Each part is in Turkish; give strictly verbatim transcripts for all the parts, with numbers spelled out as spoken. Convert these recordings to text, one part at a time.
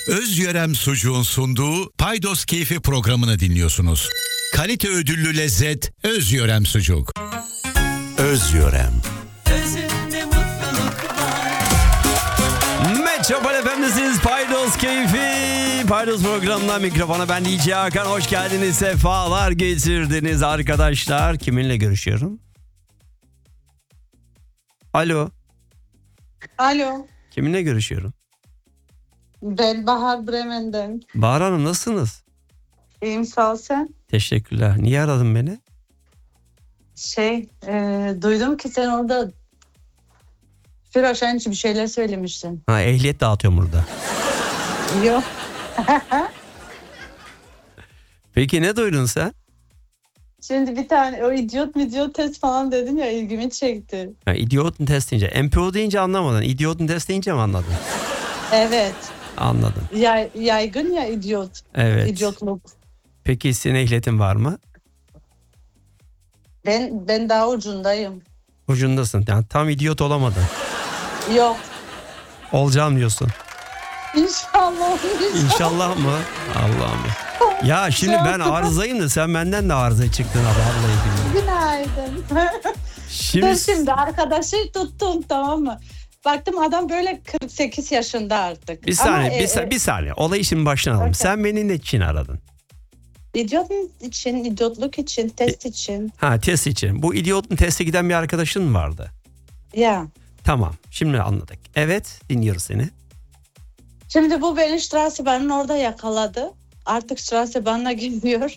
Özyörem Sucuğun sunduğu Paydos Keyfi programını dinliyorsunuz. Kalite ödüllü lezzet Özyörem Sucuk. Özyörem. Özünde mutluluk var. Metropol F M'desiniz. Paydos Keyfi. Paydos programına mikrofona ben D J Hakan. Hoş geldiniz. Sefalar getirdiniz arkadaşlar. Kiminle görüşüyorum? Alo. Alo, Kiminle görüşüyorum? ben Bahar Bremen'den. Bahar Hanım nasılsınız? İyiyim, sağ ol sen. Teşekkürler. Niye aradın beni? Şey, e, duydum ki sen orada Firoşen için bir şeyler söylemiştin. Ha, ehliyet dağıtıyorum burada. Yok. Peki ne duydun sen? Şimdi bir tane o idiot midiot test falan dedin ya, ilgimi çekti. Ha, idiotun test deyince. M P O deyince anlamadın. İdiotun test deyince mi anladın? Evet. Anladım. Yay, yaygın ya idiot. Evet. İdiotluk. Peki senin ehliyetin var mı? Ben ben daha ucundayım. Ucundasın. Yani tam idiot olamadın. Yok. Olacağım diyorsun. İnşallah. İnşallah mı? Allah'ım ya. Ya şimdi ben arızayım da sen benden de arıza çıktın abi. Vallahi billahi. Günaydın. Şimdi, Dur şimdi arkadaşı tuttum, tamam mı? Baktım adam böyle kırk sekiz yaşında artık. bir saniye, Ama, bir, e, sa- bir saniye. Olayı şimdi baştan alalım. Okay. Sen beni ne için aradın? İdiot için, idiotluk için, test için. Ha, test için. Bu idiotun teste giden bir arkadaşın mı vardı? Ya. Tamam. Şimdi anladık. Evet, dinliyoruz seni. Şimdi bu beni Strassebahn'ın orada yakaladı. Artık Strassebahn'a gidiyor.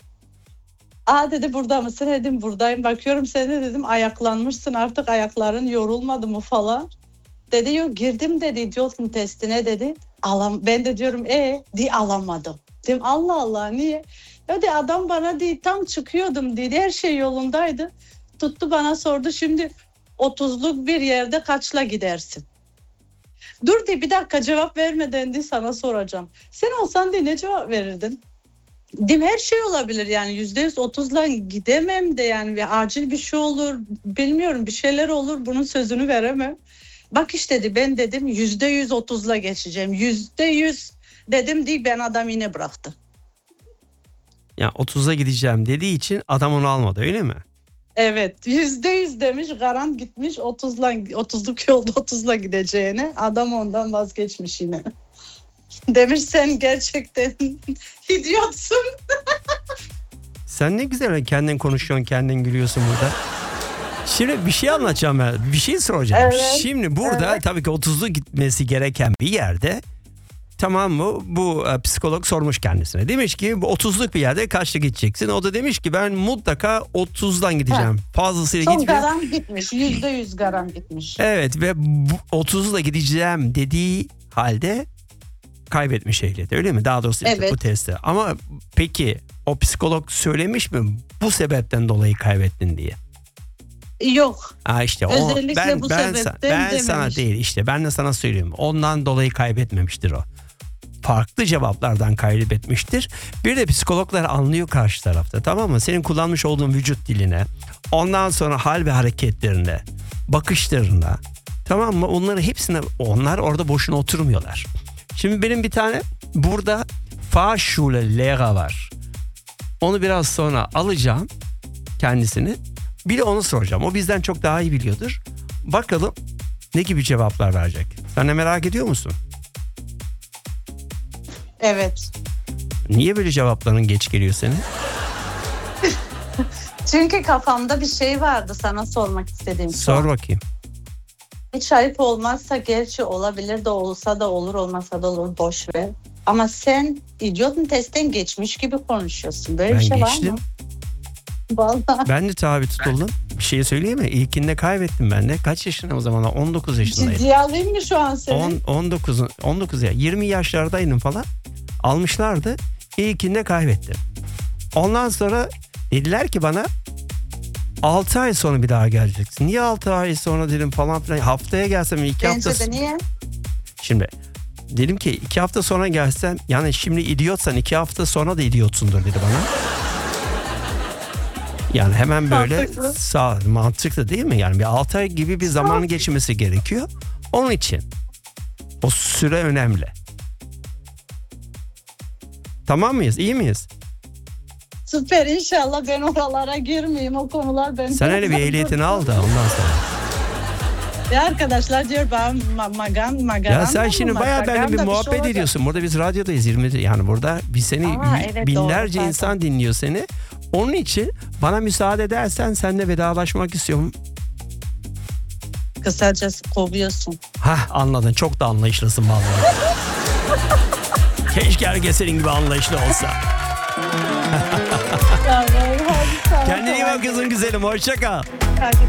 Aa dedi, burada mısın? Dedim buradayım. Bakıyorum seni, dedim ayaklanmışsın artık, ayakların yorulmadı mı falan. Dedi yok, girdim dedi idiotun testine dedi. Alam ben de diyorum e di alamadım. Dedim Allah Allah, niye? Ya de adam bana di tam çıkıyordum dedi, her şey yolundaydı. Tuttu bana sordu, şimdi otuzluk bir yerde kaçla gidersin? Dur di bir dakika, cevap vermeden di sana soracağım. Sen olsan di ne cevap verirdin? Dim her şey olabilir yani, yüzde yüz otuzla gidemem de yani, bir acil bir şey olur, bilmiyorum, bir şeyler olur, bunun sözünü veremem. Bak işte dedi, ben dedim yüzde yüz otuzla geçeceğim, yüzde yüz dedim diye ben adam yine bıraktı. Ya otuza gideceğim dediği için adam onu almadı, öyle mi? Evet, yüzde yüz demiş, garan gitmiş otuzla, otuzluk yolda otuzla gideceğine, adam ondan vazgeçmiş yine. Demiş sen gerçekten idiotsun. Sen ne güzel kendin konuşuyorsun, kendin gülüyorsun burada. Şimdi bir şey anlatacağım ben. Bir şey soracağım. Evet, Şimdi burada evet. tabii ki otuzlu gitmesi gereken bir yerde, tamam mı? Bu e, psikolog sormuş kendisine. Demiş ki bu otuzluk bir yerde kaçta gideceksin? O da demiş ki ben mutlaka otuzdan gideceğim. Ha. Fazlasıyla Çok gitmeyeceğim. garan gitmiş, yüzde yüz garan gitmiş. Evet ve bu otuzla gideceğim dediği halde kaybetmiş ehliyeti, öyle mi? Daha doğrusu Evet. bu testte. Ama peki o psikolog söylemiş mi bu sebepten dolayı kaybettin diye? Yok. Ha işte o, Özellikle ben bu ben, sebepten sa- ben dememiş. sana değil, işte ben de sana söylüyorum. Ondan dolayı kaybetmemiştir o. Farklı cevaplardan kaybetmiştir. Bir de psikologlar anlıyor karşı tarafta, tamam mı? Senin kullanmış olduğun vücut diline, ondan sonra hal ve hareketlerine, bakışlarına, tamam mı? Onları hepsine, onlar orada boşuna oturmuyorlar. Şimdi benim bir tane burada Fahrschule Lehrer var. Onu biraz sonra alacağım kendisini. Bir de onu soracağım. O bizden çok daha iyi biliyordur. Bakalım ne gibi cevaplar verecek. Sen de merak ediyor musun? Evet. Niye böyle cevapların geç geliyor senin? Çünkü kafamda bir şey vardı sana sormak istediğim. Sor bakayım. Hiç ayıp olmazsa, gerçi olabilir de, olsa da olur, olmasa da olur, boş ver. Ama sen idiotun testten geçmiş gibi konuşuyorsun. Böyle Ben bir şey geçtim. var mı? Vallahi. Ben de tabi tutuldum. Bir şey söyleyeyim mi? İlkinde kaybettim ben de. Kaç yaşındayım o zaman? on dokuz yaşındaydım. Ciddiye alayım mı şu an seni? on, on dokuz, on dokuz ya yirmi yaşlardaydım falan. Almışlardı. İlkinde kaybettim. Ondan sonra dediler ki bana altı ay sonra bir daha geleceksin. Niye altı ay sonra dedim falan filan. Haftaya gelsem iki hafta. Bence de niye? Şimdi dedim ki iki hafta sonra gelsem, yani şimdi idiotsan iki hafta sonra da idiotsundur dedi bana. Yani hemen böyle Mantıklı. sağ, mantıklı değil mi? Yani bir altı ay gibi bir zamanı geçmesi gerekiyor. Onun için o süre önemli. Tamam mıyız? İyi miyiz? Süper, inşallah ben oralara girmeyeyim, o konular beni. Sen öyle bir ehliyetini al da ondan sonra. Ya arkadaşlar diyor ben ma- magan magan. Ya sen şimdi bayağı benimle bir muhabbet şey ediyorsun. Burada biz radyodayız yirmi yani burada biz seni Aa, y- evet, binlerce doğru, insan dinliyor seni. Onun için bana müsaade edersen seninle vedalaşmak istiyorum. Kısacası kovuyorsun. Hah, anladın, çok da anlayışlısın vallahi. Keşke herkes senin gibi anlayışlı olsa. Tamam, hadi, tamam, Kendine iyi tamam. bak kızım güzelim, hoşça kal. Hadi.